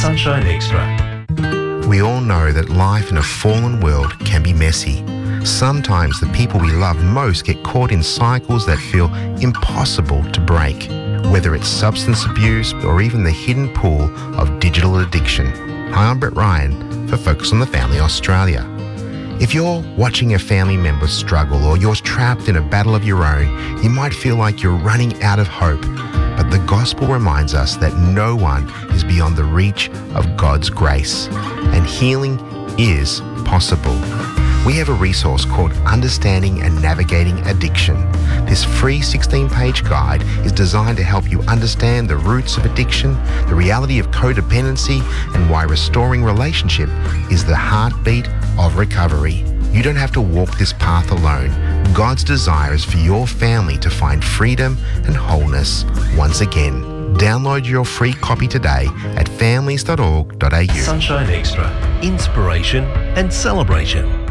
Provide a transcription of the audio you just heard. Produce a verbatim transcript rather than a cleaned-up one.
Sunshine Extra. We all know that life in a fallen world can be messy. Sometimes the people we love most get caught in cycles that feel impossible to break, whether it's substance abuse or even the hidden pool of digital addiction. Hi, I'm Brett Ryan for Focus on the Family Australia. If you're watching a family member struggle or you're trapped in a battle of your own, you might feel like you're running out of hope. But the gospel reminds us that no one is beyond the reach of God's grace, and healing is possible. We have a resource called Understanding and Navigating Addiction. This free sixteen-page guide is designed to help you understand the roots of addiction, the reality of codependency, and why restoring relationship is the heartbeat of recovery. You don't have to walk this path alone. God's desire is for your family to find freedom and wholeness once again. Download your free copy today at families dot org dot a u. Sunshine Extra. Inspiration and celebration.